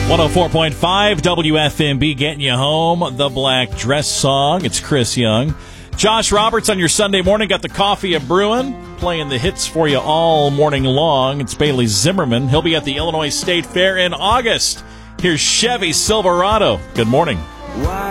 104.5 WFMB getting you home. The Black Dress Song. It's Chris Young. Josh Roberts on your Sunday morning. Got the coffee a brewing. Playing the hits for you all morning long. It's Bailey Zimmerman. He'll be at the Illinois State Fair in August. Here's Chevy Silverado. Good morning. Why